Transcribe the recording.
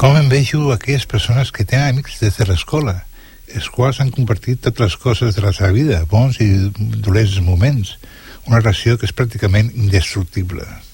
Com envejo aquelles persones que tenen amics des de l'escola, els quals han compartit totes les coses de la seva vida, bons i dolents moments, una relació que és pràcticament indestructible.